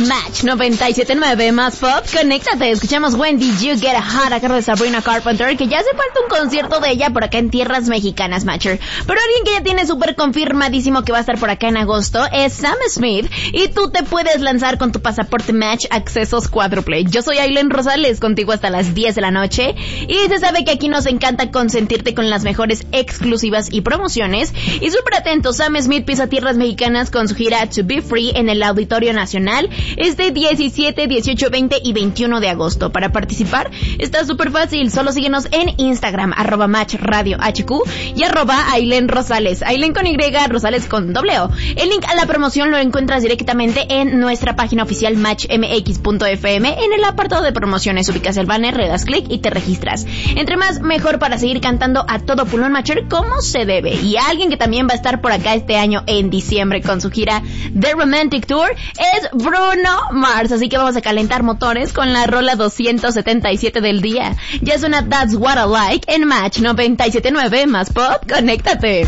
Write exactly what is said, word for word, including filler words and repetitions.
Match noventa y siete punto nueve más pop. Conéctate, escuchamos When Did You Get Hot a cargo de Sabrina Carpenter, que ya hace falta un concierto de ella por acá en tierras mexicanas, Matcher. Pero alguien que ya tiene súper confirmadísimo que va a estar por acá en agosto es Sam Smith, y tú te puedes lanzar con tu pasaporte Match accesos cuádruple. Yo soy Aileen Rosales, contigo hasta las diez de la noche, y se sabe que aquí nos encanta consentirte con las mejores exclusivas y promociones. Y súper atento, Sam Smith pisa tierras mexicanas con su gira To Be Free en el Auditorio Nacional este diecisiete, dieciocho, veinte y veintiuno de agosto. Para participar está súper fácil, solo síguenos en Instagram, arroba Match Radio H Q y arroba Aileen Rosales, Aileen con Y, Rosales con doble O. El link a la promoción lo encuentras directamente en nuestra página oficial match m x punto f m. En el apartado de promociones ubicas el banner, le das clic y te registras. Entre más, mejor para seguir cantando a todo pulmón, Matcher, como se debe. Y alguien que también va a estar por acá este año en diciembre con su gira The Romantic Tour es Bruno Mars, así que vamos a calentar motores con la rola doscientos setenta y siete del día. Ya suena That's What I Like en Match noventa y siete punto nueve más pop. Conéctate.